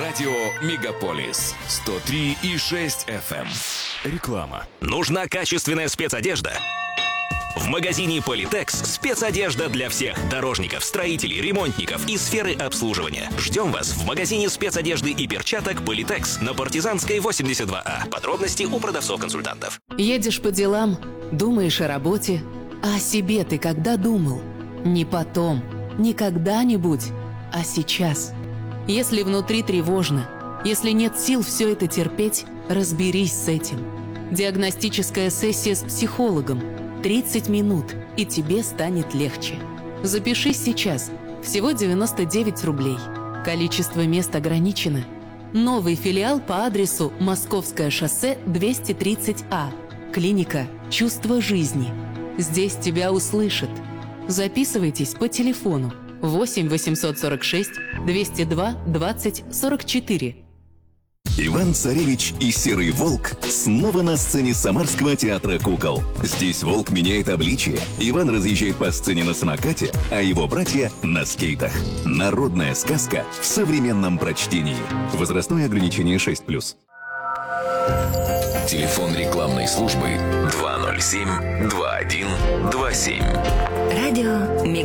Радио Мегаполис 103,6 FM. Реклама. Нужна качественная спецодежда? В магазине Политекс спецодежда для всех дорожников, строителей, ремонтников и сферы обслуживания. Ждем вас в магазине спецодежды и перчаток Политекс на Партизанской 82А. Подробности у продавцов-консультантов. Едешь по делам, думаешь о работе, а о себе ты когда думал? Не потом, не когда-нибудь, а сейчас. Если внутри тревожно, если нет сил все это терпеть, разберись с этим. Диагностическая сессия с психологом. 30 минут, и тебе станет легче. Запишись сейчас. Всего 99 рублей. Количество мест ограничено. Новый филиал по адресу Московское шоссе 230А. Клиника «Чувство жизни». Здесь тебя услышат. Записывайтесь по телефону 8 846 202 20 44. Иван-Царевич и Серый Волк снова на сцене Самарского театра кукол. Здесь волк меняет обличие, Иван разъезжает по сцене на самокате, а его братья на скейтах. Народная сказка в современном прочтении. Возрастное ограничение 6+. Телефон рекламной службы 207 2127. Радио